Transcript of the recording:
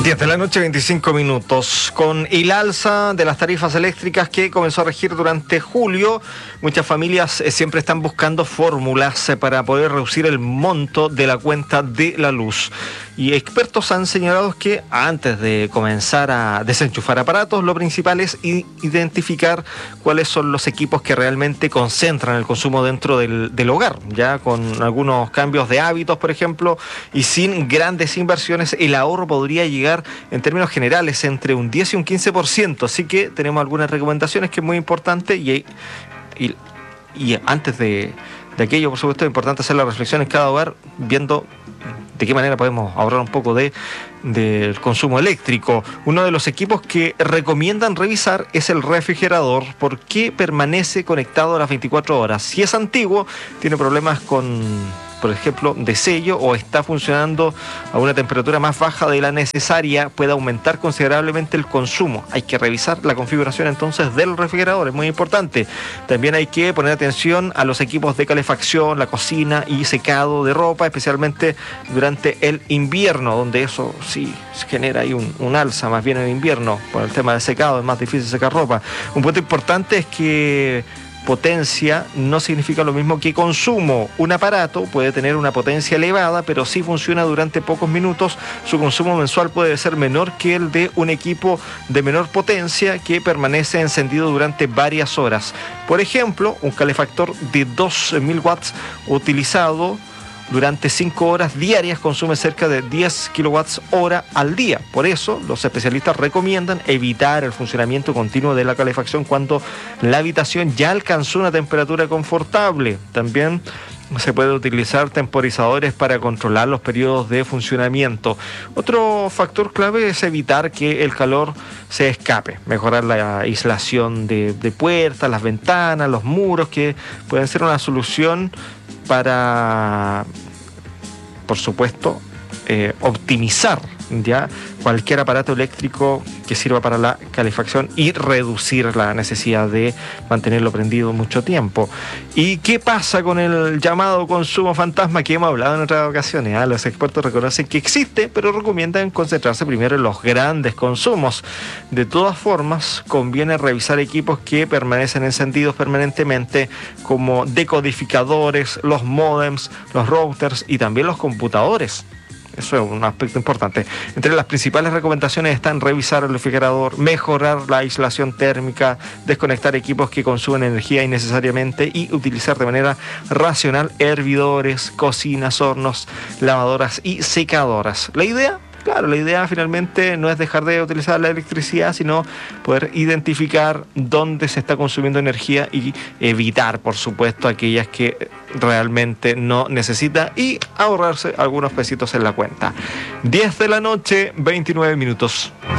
10 de la noche, 25 minutos. Con el alza de las tarifas eléctricas que comenzó a regir durante julio, muchas familias siempre están buscando fórmulas para poder reducir el monto de la cuenta de la luz. Y expertos han señalado que antes de comenzar a desenchufar aparatos, lo principal es identificar cuáles son los equipos que realmente concentran el consumo dentro del hogar, ya con algunos cambios de hábitos, por ejemplo, y sin grandes inversiones, el ahorro podría llegar en términos generales entre un 10 y un 15%. Así que tenemos algunas recomendaciones que es muy importante y antes de aquello, por supuesto, es importante hacer la reflexión en cada hogar viendo de qué manera podemos ahorrar un poco del consumo eléctrico. Uno de los equipos que recomiendan revisar es el refrigerador, porque permanece conectado a las 24 horas. Si es antiguo, tiene problemas con, por ejemplo, de sello, o está funcionando a una temperatura más baja de la necesaria, puede aumentar considerablemente el consumo. Hay que revisar la configuración entonces del refrigerador, es muy importante. También hay que poner atención a los equipos de calefacción, la cocina y secado de ropa, especialmente durante el invierno, donde eso sí genera ahí un alza, más bien en invierno, por el tema del secado, es más difícil secar ropa. Un punto importante es que potencia no significa lo mismo que consumo. Un aparato puede tener una potencia elevada, pero si funciona durante pocos minutos, su consumo mensual puede ser menor que el de un equipo de menor potencia que permanece encendido durante varias horas. Por ejemplo, un calefactor de 2000 watts utilizado durante 5 horas diarias consume cerca de 10 kilowatts hora al día. Por eso, los especialistas recomiendan evitar el funcionamiento continuo de la calefacción cuando la habitación ya alcanzó una temperatura confortable. También se puede utilizar temporizadores para controlar los periodos de funcionamiento. Otro factor clave es evitar que el calor se escape, mejorar la aislación de puertas, las ventanas, los muros, que pueden ser una solución para, por supuesto, optimizar ya cualquier aparato eléctrico que sirva para la calefacción y reducir la necesidad de mantenerlo prendido mucho tiempo. ¿Y qué pasa con el llamado consumo fantasma que hemos hablado en otras ocasiones? Los expertos reconocen que existe, pero recomiendan concentrarse primero en los grandes consumos. De todas formas, conviene revisar equipos que permanecen encendidos permanentemente, como decodificadores, los módems, los routers y también los computadores. Eso es un aspecto importante. Entre las principales recomendaciones están revisar el refrigerador, mejorar la aislación térmica, desconectar equipos que consumen energía innecesariamente y utilizar de manera racional hervidores, cocinas, hornos, lavadoras y secadoras. La idea finalmente no es dejar de utilizar la electricidad, sino poder identificar dónde se está consumiendo energía y evitar, por supuesto, aquellas que realmente no necesita y ahorrarse algunos pesitos en la cuenta. 10 de la noche, 29 minutos.